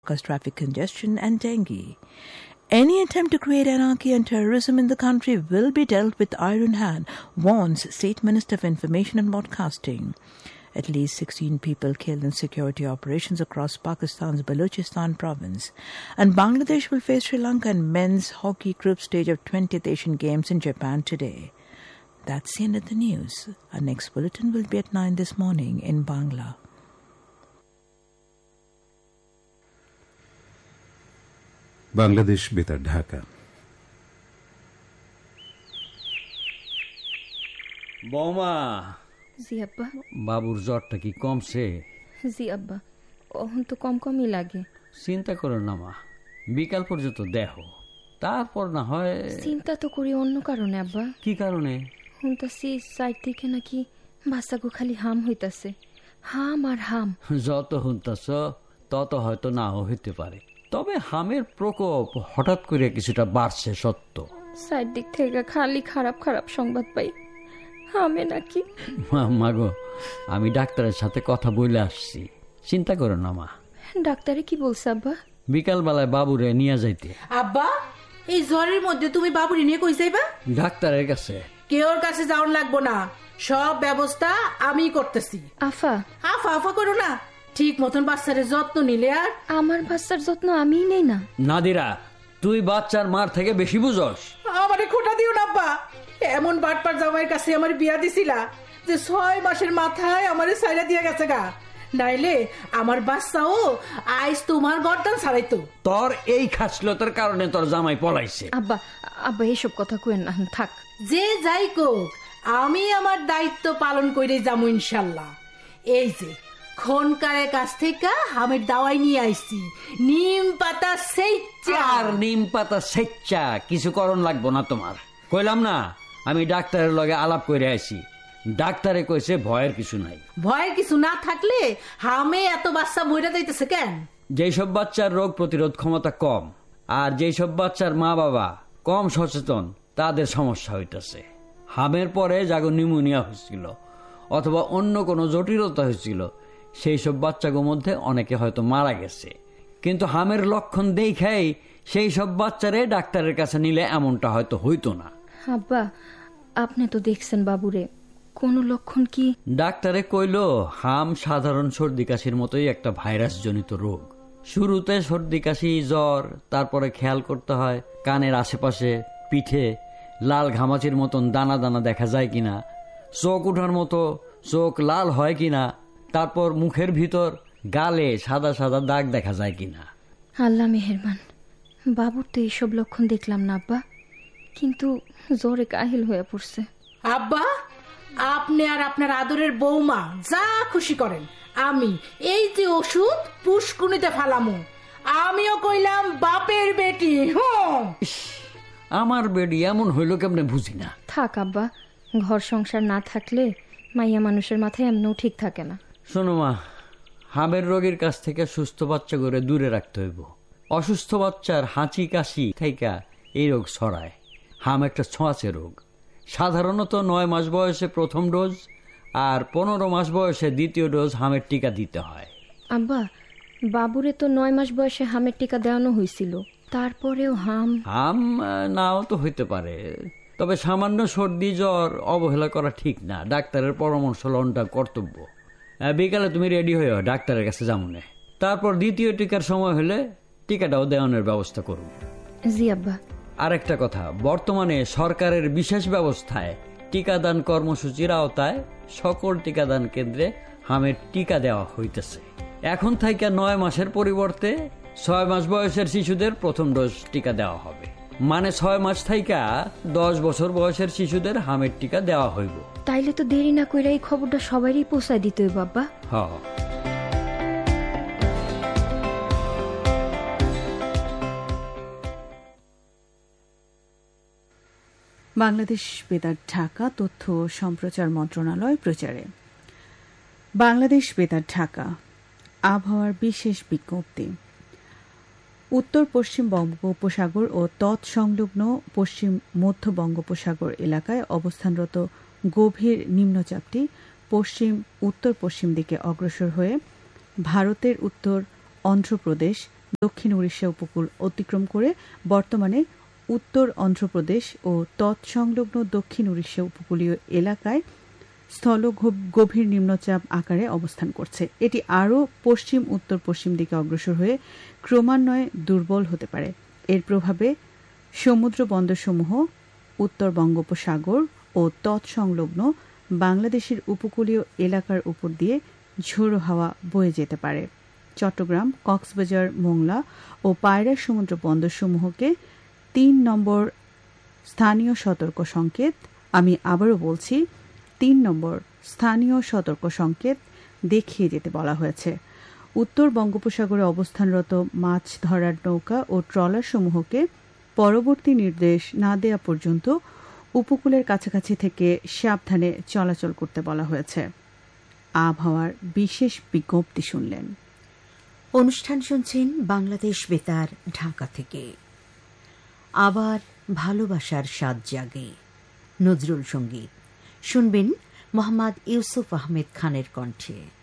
cause traffic congestion and dengue. Any attempt to create anarchy and terrorism in the country will be dealt with iron hand, warns State Minister of Information and Broadcasting. At least 16 people killed in security operations across Pakistan's Balochistan province. And Bangladesh will face Sri Lanka in men's hockey group stage of 20th Asian Games in Japan today. That's the end of the news. Our next bulletin will be at 9 this morning in Bangla. Bangladesh বেতার ঢাকা। বৌমা। জি আব্বা। বাবুর জ্বরটা কি কমছে? জি আব্বা, এখন তো কমই লাগে। চিন্তা করো না মা, বিকাল পর্যন্ত দেখো, তারপর না হয়। চিন্তা তো করি অন্য কারণে আব্বা। কি কারণে? শুনতাছি সাইড থেকে নাকি বাচ্চাগো খালি হাম হইতাছে, হাম আর হাম। যত শুনতাছ তত হয়তো নাও হইতে পারে, তবে হামের প্রকোপ হঠাৎ করে কিছুটা বাড়ছে সত্য। সাইড দিক থেকে খালি খারাপ খারাপ সংবাদ পাই, হামে নাকি। মা গো, আমি ডাক্তারের সাথে কথা বলে আসছি, চিন্তা করো না মা। ডাক্তারে কি বলছে আব্বা? বিকাল বেলায় বাবুরে নিয়ে যাইতে। আব্বা, এই জ্বরের মধ্যে তুমি বাবুরে নিয়ে কই যাইবা? ডাক্তারের কাছে। কেউর কাছে যাওয়ার লাগবো না, সব ব্যবস্থা আমি করতেছি। আফা আফা আফা করো না, ঠিক মতন বাচ্চার যত্ন নিলে। আর আমার বাচ্চার যত্ন আমি নেই না। নাদিরা, তুই বাচ্চার মার থেকে বেশি বুঝস। আমারে খোটা দিও না আব্বা, এমন বাটপার জামাইয়ের কাছে আমার বিয়া দিছিলা যে 6 মাসের মাথায় আমারে ছাইরা দিয়ে গেছে গা, নাইলে আমার বাচ্চাও আইস তোমার গর্দান ছাড়াইতো। তোর এই খাসলতার কারণে তোর জামাই পলাইছে। আব্বা আব্বা এসব কথা কইেন না, থাক। যে যাই কোক, আমি আমার দায়িত্ব পালন করে যাবো ইনশাল্লাহ। এই যে খনকারের কাছ থেকে হামের দাওয়াই নিয়ে আইছি, নিম পাতা সেচ্চা। আর নিম পাতা সেচ্চা কিছু করণ লাগবো না তোমার, কইলাম না আমি ডাক্তারের লগে আলাপ করে আইছি। ডাক্তারে কইছে ভয়ের কিছু নাই। ভয়ের কিছু না থাকলে হামে এত বাচ্চা মইরা যাইতেছে কেন? যেসব বাচ্চার রোগ প্রতিরোধ ক্ষমতা কম আর যেসব বাচ্চার মা বাবা কম সচেতন, তাদের সমস্যা হইতেছে। হামের পরে যাগো নিউমোনিয়া হয়েছিল অথবা অন্য কোনো জটিলতা হয়েছিল, সেই সব বাচ্চাগুলোর মধ্যে অনেকে হয়তো মারা গেছে। কিন্তু হামের লক্ষণ দেখাই সেই সব বাচ্চারে ডাক্তারের কাছে নিলে এমনটা হয়তো হইতো না। আব্বা, আপনি তো দেখছেন বাবুরে, কোনো লক্ষণ কি? ডাক্তারে কইলো হাম সাধারণ সর্দি কাশির মতোই একটা ভাইরাস জনিত রোগ। শুরুতে সর্দি কাশি, জ্বর, তারপরে খেয়াল করতে হয় কানের আশেপাশে, পিঠে লাল ঘামাচির মতন দানা দানা দেখা যায় কিনা, চোখ উঠার মতো চোখ লাল হয় কিনা, তারপর মুখের ভিতর গালে সাদা সাদা দাগ দেখা যায় কিনা। আল্লাহ মেহেরবান, বাবুর তো এইসব লক্ষণ দেখলাম না আব্বা, কিন্তু জ্বরে কাহিল হয়ে পড়ছে। আব্বা, আপনি আর আপনার আদরের বৌমা যা খুশি করেন, আমি এই যে ওষুধ পুষ্কুনিতে ফালামু। আমিও কইলাম বাপের বেটি। আমার বেটি এমন হইল কেমনে বুঝি না। থাক আব্বা, ঘর সংসার না থাকলে মাইয়া মানুষের মাথায় এমনও ঠিক থাকে না। শোনো মা, হামের রোগীর কাছ থেকে সুস্থ বাচ্চা করে দূরে রাখতে হইব। অসুস্থ বাচ্চার হাঁচি কাশি থেকে এই রোগ ছড়ায়। হাম একটা ছোঁয়াচে রোগ। সাধারণত 9 মাস বয়সে প্রথম ডোজ আর 15 মাস বয়সে দ্বিতীয় ডোজ হামের টিকা দিতে হয়। আব্বা, বাবুরে তো 9 মাস বয়সে হামের টিকা দেওয়ানো হয়েছিল, তারপরেও হাম নাও তো হইতে পারে। তবে সামান্য সর্দি জ্বর অবহেলা করা ঠিক না, ডাক্তারের পরামর্শ লওয়াটা কর্তব্য। বিকালে তুমি রেডি হয়ে ডাক্তারের কাছে যামুনে, তারপর দ্বিতীয় টিকার সময় হলে টিকাটাও দেওয়ানোর ব্যবস্থা করুন। জি আব্বা। আরেকটা কথা, বর্তমানে সরকারের বিশেষ ব্যবস্থায় টিকাদান কর্মসূচির আওতায় সকল টিকাদান কেন্দ্রে হামের টিকা দেওয়া হইতেছে। এখন থেকে 9 মাসের পরিবর্তে 6 মাস বয়সের শিশুদের প্রথম ডোজ টিকা দেওয়া হবে। মানে 6 মাস থেকে 10 বছর বয়সের শিশুদের হামের টিকা দেওয়া হইব। তাইলে তো দেরি না কইরা এই খবরটা সবারই পৌঁছায় দিতে হইব বাবা। হ্যাঁ। বাংলাদেশ বেতার ঢাকা তথ্য ও সম্প্রচার মন্ত্রণালয় প্রচারে। বাংলাদেশ বেতার ঢাকা আবহাওয়ার বিশেষ বিজ্ঞপ্তি। উত্তর পশ্চিম বঙ্গোপসাগর ও তৎসংলগ্ন পশ্চিম মধ্য বঙ্গোপসাগর এলাকায় অবস্থানরত গভীর নিম্নচাপটি পশ্চিম উত্তর পশ্চিম দিকে অগ্রসর হয়ে ভারতের উত্তর অন্ধ্রপ্রদেশ, দক্ষিণ উড়িষ্যা উপকূল অতিক্রম করে বর্তমানে উত্তর অন্ধ্রপ্রদেশ ও তৎসংলগ্ন দক্ষিণ উড়িষ্যা উপকূলীয় এলাকায় স্থল গভীর নিম্নচাপ আকারে অবস্থান করছে। এটি আরও পশ্চিম উত্তর পশ্চিম দিকে অগ্রসর হয়ে ক্রমান্বয়ে দুর্বল হতে পারে। এর প্রভাবে সমুদ্র বন্দরসমূহ উত্তর বঙ্গোপসাগর ও তৎসংলগ্ন বাংলাদেশের উপকূলীয় এলাকার উপর দিয়ে ঝোড়ো হাওয়া বয়ে যেতে পারে। চট্টগ্রাম, কক্সবাজার, মোংলা ও পায়রা সমুদ্র বন্দরসমূহকে ৩ নম্বর স্থানীয় সতর্ক সংকেত, আমি আবারও বলছি ৩ নম্বর স্থানীয় সতর্ক সংকেত দেখিয়ে যেতে বলা হয়েছে। উত্তর বঙ্গোপসাগরে অবস্থানরত মাছ ধরার নৌকা ও ট্রলার সমূহকে পরবর্তী নির্দেশ না দেওয়া পর্যন্ত উপকূলের কাছাকাছি থেকে সাবধানে চলাচল করতে বলা হয়েছে। আবহাওয়ার বিশেষ বিজ্ঞপ্তি শুনলেন। অনুষ্ঠান শুনছেন বাংলাদেশ বেতার ঢাকা থেকে। আবার ভালোবাসার স্বাদ জাগে, নজরুল সঙ্গীত শুনবেন মোহাম্মদ ইউসুফ আহমেদ খানের কণ্ঠে।